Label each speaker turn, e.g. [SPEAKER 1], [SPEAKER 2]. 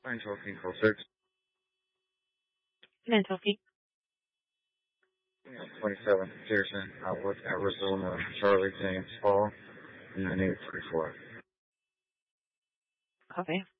[SPEAKER 1] Fine, talking call 6.
[SPEAKER 2] Can I help you?
[SPEAKER 1] 27 Pearson, Outlook, Arizona, Charlie, James, Paul, 9834.
[SPEAKER 2] Okay.